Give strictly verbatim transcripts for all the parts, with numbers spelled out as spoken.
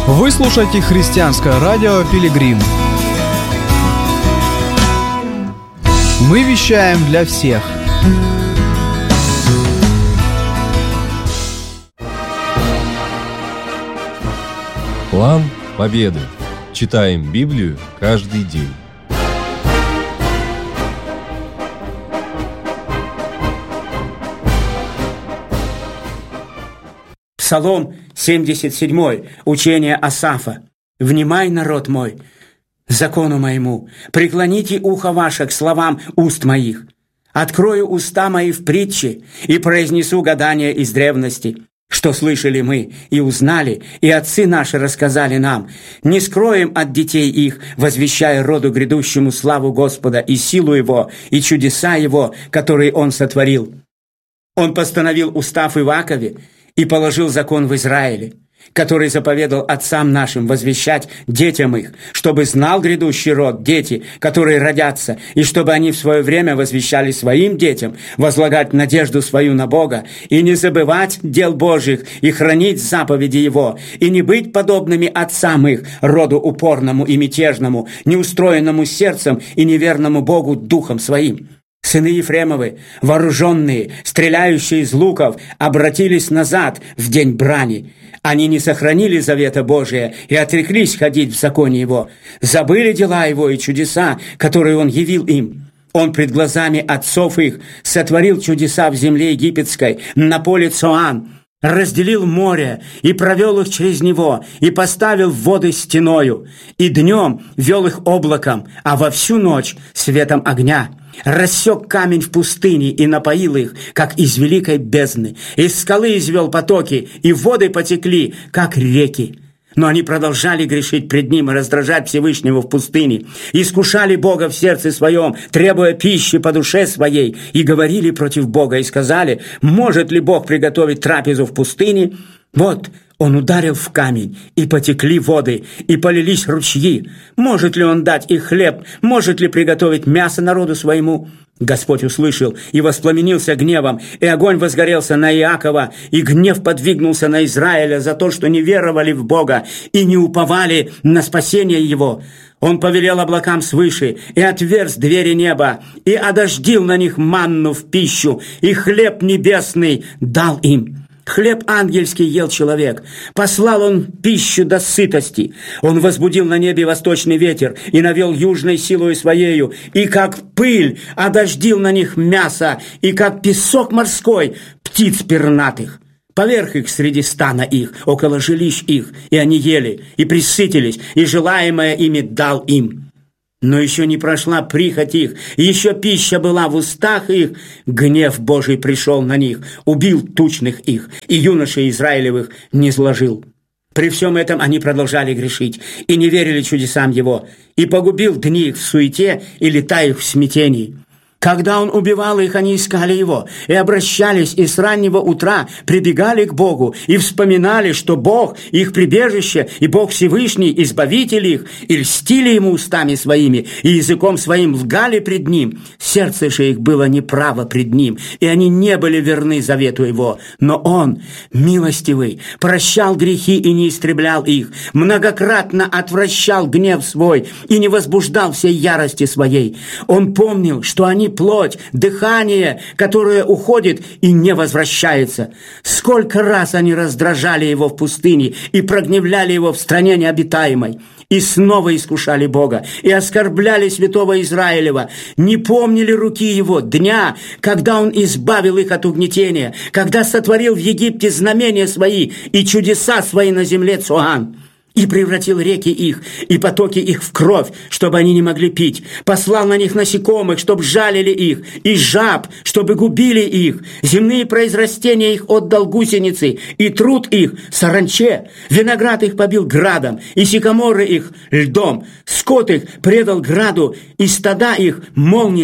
Вы слушаете христианское радио «Пилигрим». Мы вещаем для всех. План победы. Читаем Библию каждый день. Псалом семьдесят семь. Учение Асафа. «Внимай, народ мой, закону моему, преклоните ухо ваше к словам уст моих. Открою уста мои в притче и произнесу гадания из древности, что слышали мы и узнали, и отцы наши рассказали нам. Не скроем от детей их, возвещая роду грядущему славу Господа и силу Его, и чудеса Его, которые Он сотворил. Он постановил устав Иакове и положил закон в Израиле, который заповедал отцам нашим возвещать детям их, чтобы знал грядущий род дети, которые родятся, и чтобы они в свое время возвещали своим детям, возлагать надежду свою на Бога, и не забывать дел Божьих, и хранить заповеди Его, и не быть подобными отцам их, роду упорному и мятежному, неустроенному сердцем и неверному Богу духом своим». Сыны Ефремовы, вооруженные, стреляющие из луков, обратились назад в день брани. Они не сохранили завета Божия и отреклись ходить в законе Его, забыли дела Его и чудеса, которые Он явил им. Он пред глазами отцов их сотворил чудеса в земле египетской, на поле Цоан, разделил море и провел их через него, и поставил воды стеною, и днем вел их облаком, а во всю ночь светом огня. Рассек камень в пустыне и напоил их, как из великой бездны. Из скалы извел потоки, и воды потекли, как реки. Но они продолжали грешить пред Ним и раздражать Всевышнего в пустыне. Искушали Бога в сердце своем, требуя пищи по душе своей, и говорили против Бога, и сказали: может ли Бог приготовить трапезу в пустыне? Вот Он ударил в камень, и потекли воды, и полились ручьи. Может ли Он дать их хлеб? Может ли приготовить мясо народу своему? Господь услышал и воспламенился гневом, и огонь возгорелся на Иакова, и гнев подвигнулся на Израиля за то, что не веровали в Бога и не уповали на спасение Его. Он повелел облакам свыше, и отверз двери неба, и одождил на них манну в пищу, и хлеб небесный дал им. Хлеб ангельский ел человек. Послал Он пищу до сытости. Он возбудил на небе восточный ветер и навел южной силою своею, и как пыль одождил на них мясо, и как песок морской птиц пернатых. Поверх их среди стана их, около жилищ их, и они ели, и присытились, и желаемое ими дал им. Но еще не прошла прихоть их, еще пища была в устах их. Гнев Божий пришел на них, убил тучных их, и юношей Израилевых не сложил. При всем этом они продолжали грешить и не верили чудесам Его, и погубил дни их в суете и лета их в смятении. Когда Он убивал их, они искали Его, и обращались, и с раннего утра прибегали к Богу, и вспоминали, что Бог – их прибежище, и Бог Всевышний – избавитель их, и льстили Ему устами своими, и языком своим лгали пред Ним. Сердце же их было неправо пред Ним, и они не были верны завету Его. Но Он, милостивый, прощал грехи и не истреблял их, многократно отвращал гнев свой и не возбуждал всей ярости своей. Он помнил, что они плоть, дыхание, которое уходит и не возвращается. Сколько раз они раздражали Его в пустыне и прогневляли Его в стране необитаемой, и снова искушали Бога, и оскорбляли святого Израилева, не помнили руки Его, дня, когда Он избавил их от угнетения, когда сотворил в Египте знамения свои и чудеса свои на земле Цоан. И превратил реки их, и потоки их в кровь, чтобы они не могли пить. Послал на них насекомых, чтобы жалили их, и жаб, чтобы губили их. Земные произрастения их отдал гусеницы, и труд их саранче. Виноград их побил градом, и сикаморы их льдом. Скот их предал граду, и стада их молниям.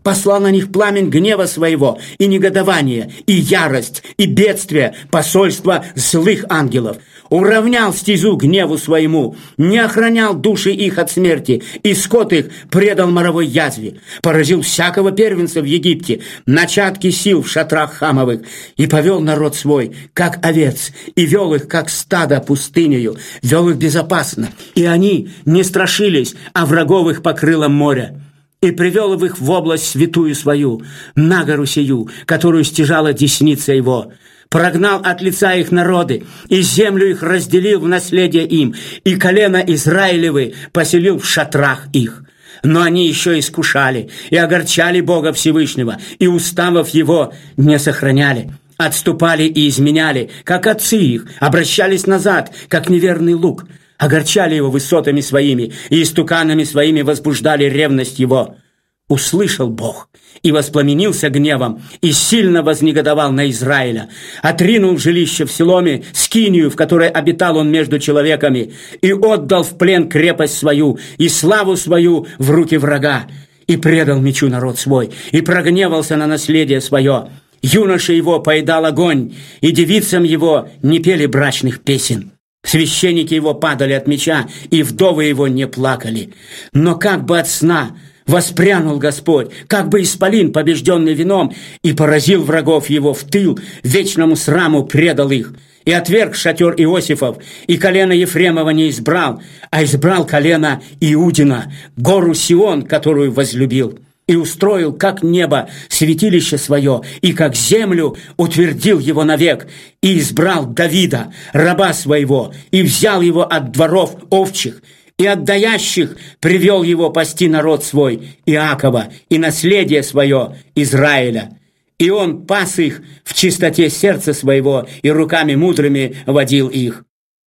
послал на них пламень гнева своего, и негодование, и ярость, и бедствие, посольство злых ангелов. Уравнял стезу гневу своему, не охранял души их от смерти, и скот их предал моровой язве. Поразил всякого первенца в Египте, начатки сил в шатрах хамовых, и повел народ свой, как овец, и вел их, как стадо пустынею, вел их безопасно, и они не страшились, а врагов их покрыло море. И привел их в область святую свою, на гору сию, которую стяжала десница его. Прогнал от лица их народы, и землю их разделил в наследие им, и колено Израилевы поселил в шатрах их. Но они еще искушали и огорчали Бога Всевышнего, и уставов его не сохраняли. Отступали и изменяли, как отцы их, обращались назад, как неверный лук. Огорчали его высотами своими, и истуканами своими возбуждали ревность его. Услышал Бог, и воспламенился гневом, и сильно вознегодовал на Израиля. Отринул жилище в Силоме, скинию, в которой обитал он между человеками, и отдал в плен крепость свою и славу свою в руки врага, и предал мечу народ свой, и прогневался на наследие свое. Юноша его поедал огонь, и девицам его не пели брачных песен. Священники его падали от меча, и вдовы его не плакали. Но как бы от сна воспрянул Господь, как бы исполин, побежденный вином, и поразил врагов его в тыл, вечному сраму предал их. И отверг шатер Иосифов, и колено Ефремова не избрал, а избрал колено Иудина, гору Сион, которую возлюбил. И устроил, как небо, святилище свое, и как землю утвердил его навек, и избрал Давида, раба своего, и взял его от дворов овчих, и от даящих привел его пасти народ свой, Иакова, и наследие свое, Израиля. И он пас их в чистоте сердца своего, и руками мудрыми водил их.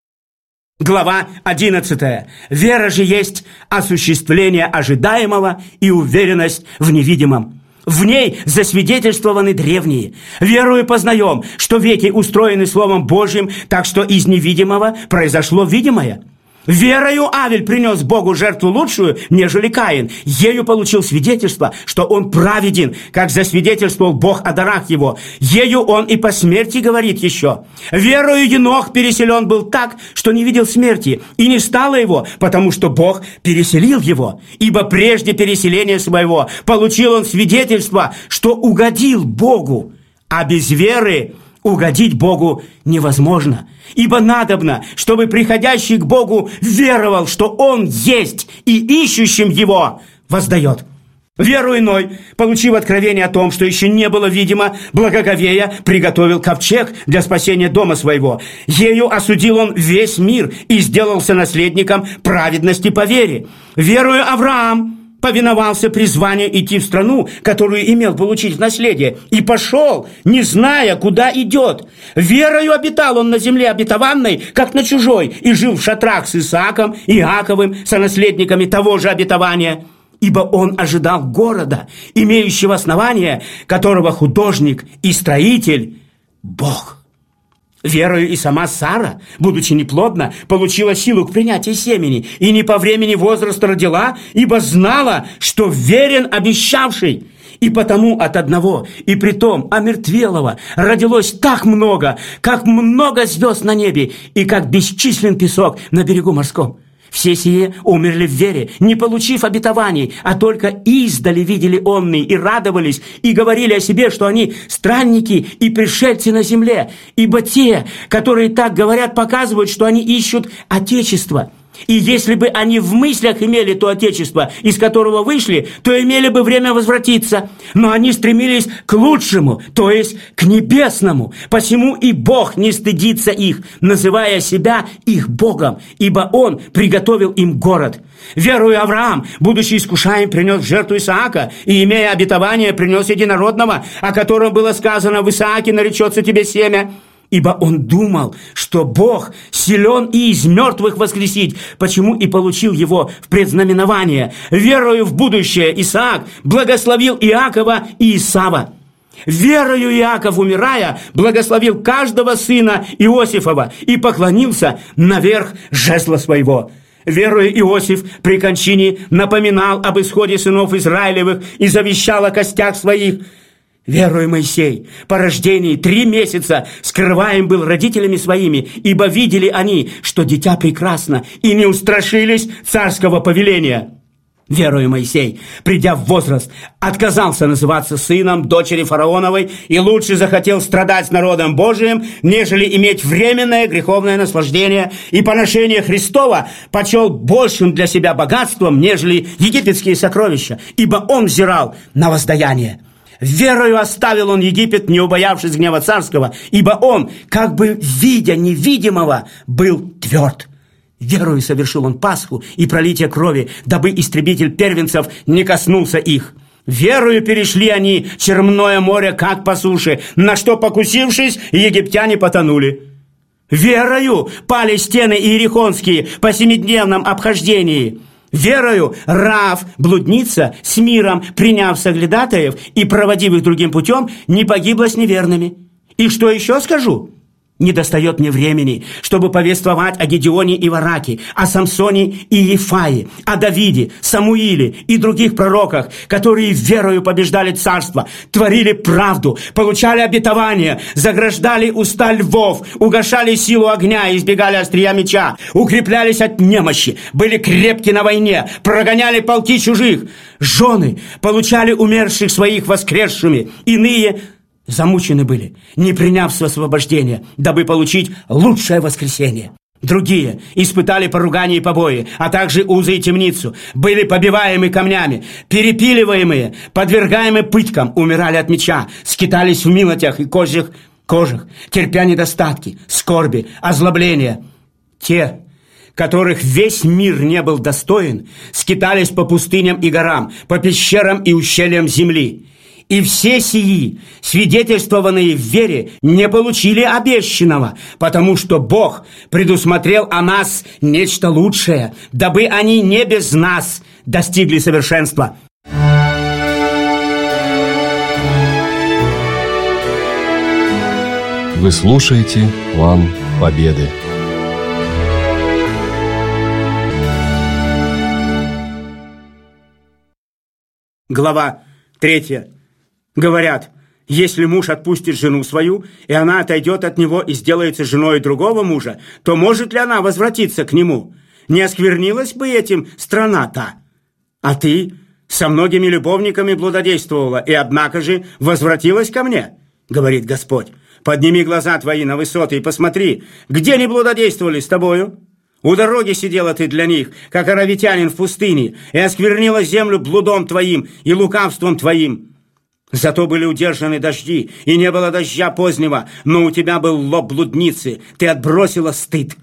Глава одиннадцатая. Вера же есть осуществление ожидаемого и уверенность в невидимом. В ней засвидетельствованы древние. Верою познаем, что веки устроены Словом Божьим, так что из невидимого произошло видимое. Верою Авель принес Богу жертву лучшую, нежели Каин. Ею получил свидетельство, что он праведен, как засвидетельствовал Бог о дарах его. Ею он и по смерти говорит еще. Верою Енох переселен был так, что не видел смерти, и не стало его, потому что Бог переселил его. Ибо прежде переселения своего получил он свидетельство, что угодил Богу, а без веры угодить Богу невозможно, ибо надобно, чтобы приходящий к Богу веровал, что Он есть, и ищущим Его воздает. Веру иной, получив откровение о том, что еще не было видимо, благоговея приготовил ковчег для спасения дома своего. Ею осудил он весь мир и сделался наследником праведности по вере. Верою Авраам повиновался призванию идти в страну, которую имел получить в наследие, и пошел, не зная, куда идет. Верою обитал он на земле обетованной, как на чужой, и жил в шатрах с Исааком и Иаковым, сонаследниками того же обетования. Ибо он ожидал города, имеющего основание, которого художник и строитель – Бог. Верою и сама Сара, будучи неплодна, получила силу к принятию семени, и не по времени возраста родила, ибо знала, что верен обещавший. И потому от одного, и притом омертвелого, родилось так много, как много звезд на небе, и как бесчислен песок на берегу морском. Все сие умерли в вере, не получив обетований, а только издали видели онные и радовались, и говорили о себе, что они странники и пришельцы на земле. Ибо те, которые так говорят, показывают, что они ищут Отечество. И если бы они в мыслях имели то Отечество, из которого вышли, то имели бы время возвратиться. Но они стремились к лучшему, то есть к небесному. Посему и Бог не стыдится их, называя себя их Богом, ибо Он приготовил им город. Веруя Авраам, будучи искушаем, принес в жертву Исаака, и, имея обетование, принес единородного, о котором было сказано: в Исааке наречется тебе семя. Ибо он думал, что Бог силен и из мертвых воскресить, почему и получил его в предзнаменование. Верою в будущее Исаак благословил Иакова и Исава. Верою Иаков, умирая, благословил каждого сына Иосифова и поклонился наверх жезла своего. Веруя, Иосиф при кончине напоминал об исходе сынов Израилевых и завещал о костях своих. Веруя, Моисей по рождении три месяца скрываем был родителями своими, ибо видели они, что дитя прекрасно, и не устрашились царского повеления. Веруя, Моисей, придя в возраст, отказался называться сыном дочери фараоновой и лучше захотел страдать с народом Божиим, нежели иметь временное греховное наслаждение, и поношение Христова почел большим для себя богатством, нежели египетские сокровища, ибо он взирал на воздаяние. Верою оставил он Египет, не убоявшись гнева царского, ибо он, как бы видя невидимого, был тверд. Верою совершил он Пасху и пролитие крови, дабы истребитель первенцев не коснулся их. Верою перешли они Черное море, как по суше, на что, покусившись, египтяне потонули. Верою пали стены иерихонские по семидневном обхождении. Верою Раав, блудница, с миром приняв соглядатаев и проводив их другим путем, не погибла с неверными. И что еще скажу? Не достает мне времени, чтобы повествовать о Гедеоне и Вараке, о Самсоне и Ефае, о Давиде, Самуиле и других пророках, которые верою побеждали царство, творили правду, получали обетования, заграждали уста львов, угашали силу огня и избегали острия меча, укреплялись от немощи, были крепки на войне, прогоняли полки чужих. Жены получали умерших своих воскресшими, иные замучены были, не приняв освобождения, дабы получить лучшее воскресение. Другие испытали поругание и побои, а также узы и темницу, были побиваемы камнями, перепиливаемые, подвергаемые пыткам, умирали от меча, скитались в милотях и козьих кожах, терпя недостатки, скорби, озлобления. Те, которых весь мир не был достоин, скитались по пустыням и горам, по пещерам и ущельям земли. И все сии, свидетельствованные в вере, не получили обещанного, потому что Бог предусмотрел о нас нечто лучшее, дабы они не без нас достигли совершенства. Вы слушаете «План Победы». Глава третья. Говорят, если муж отпустит жену свою, и она отойдет от него и сделается женой другого мужа, то может ли она возвратиться к нему? Не осквернилась бы этим страна-то? А ты со многими любовниками блудодействовала, и однако же возвратилась ко мне, говорит Господь. Подними глаза твои на высоты и посмотри, где не блудодействовали с тобою? У дороги сидела ты для них, как аравитянин в пустыне, и осквернила землю блудом твоим и лукавством твоим. Зато были удержаны дожди, и не было дождя позднего, но у тебя был лоб блудницы, ты отбросила стыд.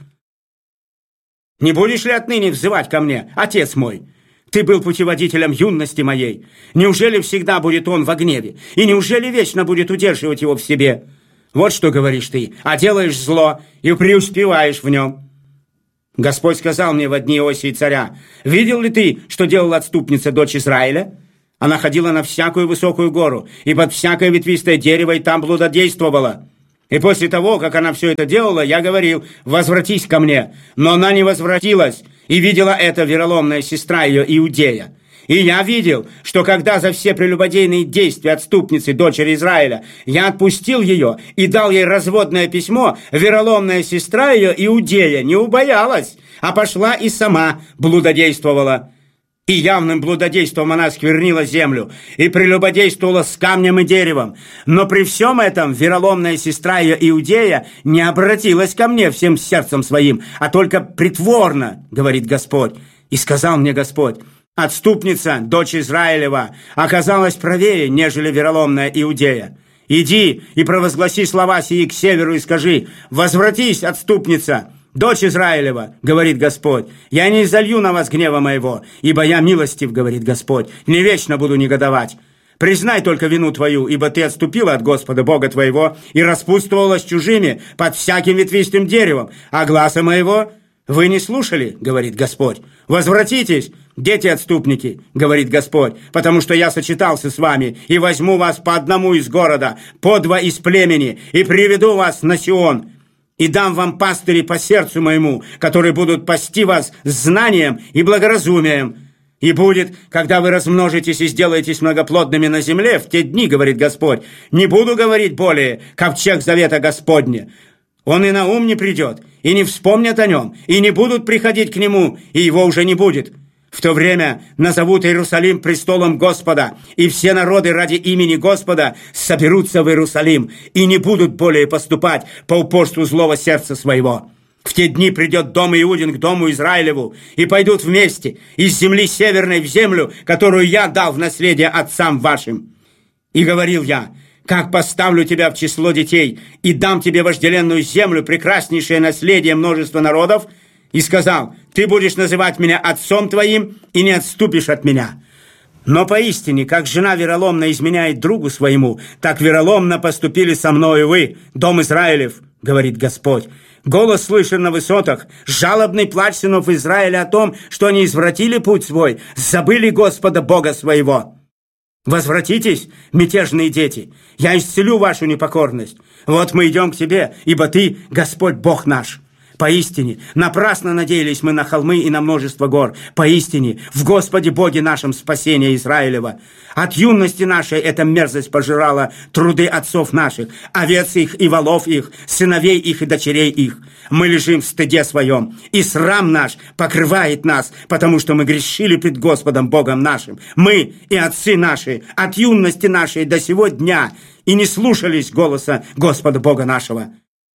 Не будешь ли отныне взывать ко мне, отец мой? Ты был путеводителем юности моей. Неужели всегда будет он во гневе? И неужели вечно будет удерживать его в себе? Вот что говоришь ты, а делаешь зло и преуспеваешь в нем. Господь сказал мне во дни Иосии царя: видел ли ты, что делала отступница, дочь Израиля? Она ходила на всякую высокую гору и под всякое ветвистое дерево, и там блудодействовала. И после того, как она все это делала, я говорил: возвратись ко мне. Но она не возвратилась, и видела это вероломная сестра ее, Иудея. И я видел, что когда за все прелюбодейные действия отступницы, дочери Израиля, я отпустил ее и дал ей разводное письмо, вероломная сестра ее, Иудея, не убоялась, а пошла и сама блудодействовала. И явным блудодейством она осквернила землю и прелюбодействовала с камнем и деревом. Но при всем этом вероломная сестра ее, Иудея, не обратилась ко мне всем сердцем своим, а только притворно, говорит Господь. И сказал мне Господь: отступница, дочь Израилева, оказалась правее, нежели вероломная Иудея. Иди и провозгласи слова сии к северу и скажи: возвратись, отступница, дочь Израилева, говорит Господь, я не изолью на вас гнева моего, ибо я милостив, говорит Господь, не вечно буду негодовать. Признай только вину твою, ибо ты отступила от Господа Бога твоего и распутствовала с чужими под всяким ветвистым деревом, а гласа моего вы не слушали, говорит Господь. Возвратитесь, дети-отступники, говорит Господь, потому что я сочетался с вами и возьму вас по одному из города, по два из племени, и приведу вас на Сион. и дам вам пастырей по сердцу моему, которые будут пасти вас с знанием и благоразумием. И будет, когда вы размножитесь и сделаетесь многоплодными на земле, в те дни, говорит Господь, не буду говорить более ковчег завета Господня. Он и на ум не придет, и не вспомнят о нем, и не будут приходить к нему, и его уже не будет. В то время назовут Иерусалим престолом Господа, и все народы ради имени Господа соберутся в Иерусалим, и не будут более поступать по упорству злого сердца своего. В те дни придет дом Иудин к дому Израилеву, и пойдут вместе из земли северной в землю, которую я дал в наследие отцам вашим. И говорил я, как поставлю тебя в число детей, и дам тебе вожделенную землю, прекраснейшее наследие множества народов, и сказал, ты будешь называть меня отцом твоим, и не отступишь от меня. Но поистине, как жена вероломно изменяет другу своему, так вероломно поступили со мною вы, дом Израилев, говорит Господь. Голос слышен на высотах, жалобный плач сынов Израиля о том, что они извратили путь свой, забыли Господа Бога своего. Возвратитесь, мятежные дети, я исцелю вашу непокорность. Вот мы идем к тебе, ибо ты, Господь Бог наш. Поистине, напрасно надеялись мы на холмы и на множество гор. Поистине, в Господе Боге нашем спасение Израилева. От юности нашей эта мерзость пожирала труды отцов наших, овец их и волов их, сыновей их и дочерей их. Мы лежим в стыде своем, и срам наш покрывает нас, потому что мы грешили пред Господом Богом нашим. Мы и отцы наши от юности нашей до сего дня и не слушались голоса Господа Бога нашего.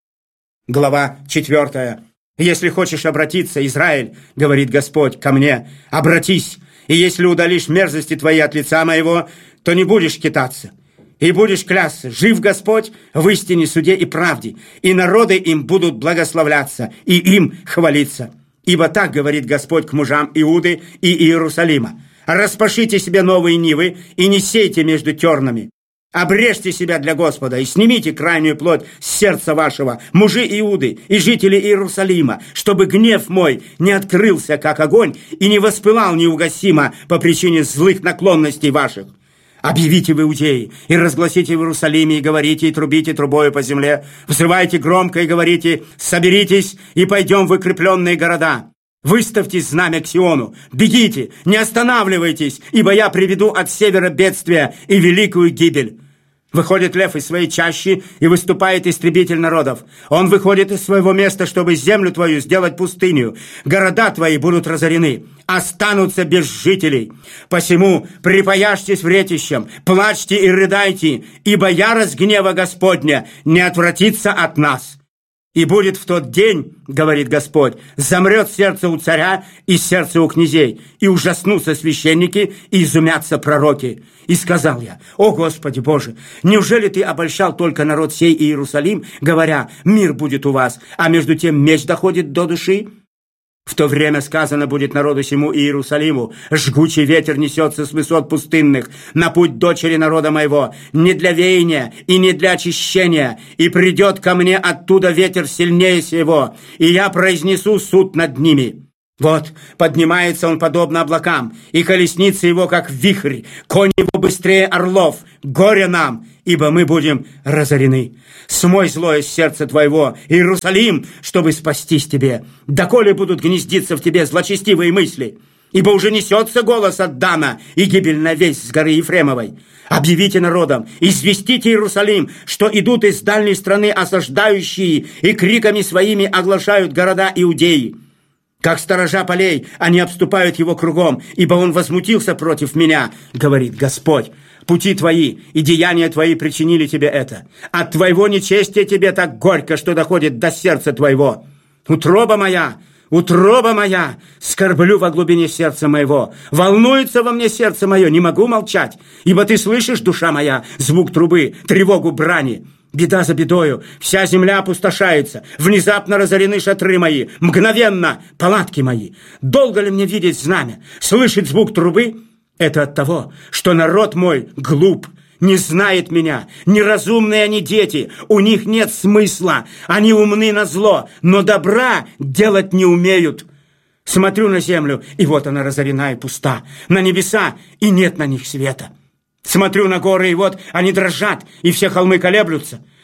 Глава четвертая. «Если хочешь обратиться, Израиль, — говорит Господь ко мне, — обратись, и если удалишь мерзости твои от лица моего, то не будешь китаться, и будешь клясться, жив Господь в истине, суде и правде, и народы им будут благословляться, и им хвалиться. Ибо так говорит Господь к мужам Иуды и Иерусалима: распашите себе новые нивы и не сейте между тернами. Обрежьте себя для Господа и снимите крайнюю плоть с сердца вашего, мужи Иуды и жители Иерусалима, чтобы гнев мой не открылся, как огонь, и не воспылал неугасимо по причине злых наклонностей ваших. Объявите в Иудее и разгласите в Иерусалиме, и говорите, и трубите трубою по земле, взрывайте громко и говорите: соберитесь и пойдем в укрепленные города. Выставьте знамя к Сиону, бегите, не останавливайтесь, ибо я приведу от севера бедствия и великую гибель. Выходит лев из своей чащи, и выступает истребитель народов. Он выходит из своего места, чтобы землю твою сделать пустыню. Города твои будут разорены, останутся без жителей. Посему припаяшьтесь вретищем, плачьте и рыдайте, ибо ярость гнева Господня не отвратится от нас. И будет в тот день, говорит Господь, замрет сердце у царя и сердце у князей, и ужаснутся священники, и изумятся пророки. И сказал я: о Господи Боже, неужели ты обольщал только народ сей и Иерусалим, говоря: мир будет у вас, а между тем меч доходит до души? В то время сказано будет народу сему и Иерусалиму: жгучий ветер несется с высот пустынных на путь дочери народа моего, не для веяния и не для очищения, и придет ко мне оттуда ветер сильнее сего, и я произнесу суд над ними. Вот, поднимается он подобно облакам, и колесница его, как вихрь, конь его быстрее орлов. Горе нам, ибо мы будем разорены. Смой злое с сердца твоего, Иерусалим, чтобы спастись тебе. Доколе будут гнездиться в тебе злочестивые мысли? Ибо уже несется голос от Дана и гибельная весть с горы Ефремовой. Объявите народам, известите Иерусалим, что идут из дальней страны осаждающие и криками своими оглашают города Иудеи. Как сторожа полей, они обступают его кругом, ибо он возмутился против меня, говорит Господь. Пути твои и деяния твои причинили тебе это. От твоего нечестия тебе так горько, что доходит до сердца твоего. Утроба моя, утроба моя, скорблю во глубине сердца моего. Волнуется во мне сердце мое, не могу молчать, ибо ты слышишь, душа моя, звук трубы, тревогу брани. Беда за бедою, вся земля опустошается, внезапно разорены шатры мои, мгновенно палатки мои. Долго ли мне видеть знамя, слышать звук трубы? Это от того, что народ мой глуп, не знает меня, неразумные они дети, у них нет смысла, они умны на зло, но добра делать не умеют. Смотрю на землю, и вот она разорена и пуста, на небеса, и нет на них света. Смотрю на горы, и вот они дрожат, и все холмы колеблются.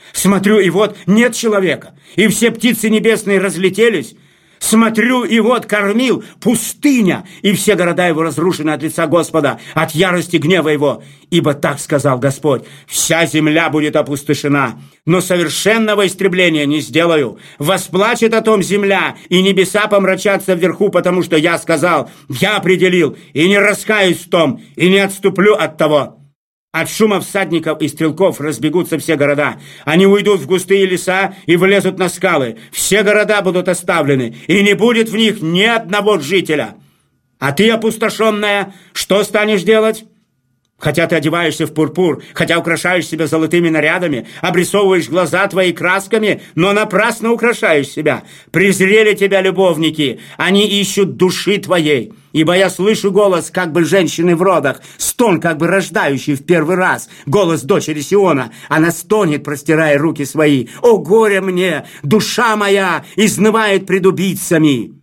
Смотрю, и вот нет человека, и все птицы небесные разлетелись. Смотрю, и вот кормил пустыня, и все города его разрушены от лица Господа, от ярости гнева его. Ибо так сказал Господь: вся земля будет опустошена, но совершенного истребления не сделаю. Восплачет о том земля, и небеса помрачатся вверху, потому что я сказал, я определил, и не раскаюсь в том, и не отступлю от того. От шума всадников и стрелков разбегутся все города. Они уйдут в густые леса и влезут на скалы. Все города будут оставлены, и не будет в них ни одного жителя. А ты, опустошенная, что станешь делать? Хотя ты одеваешься в пурпур, хотя украшаешь себя золотыми нарядами, обрисовываешь глаза твои красками, но напрасно украшаешь себя. Презрели тебя любовники, они ищут души твоей. Ибо я слышу голос как бы женщины в родах, стон как бы рождающий в первый раз, голос дочери Сиона. Она стонет, простирая руки свои. О, горе мне! Душа моя изнывает пред убийцами!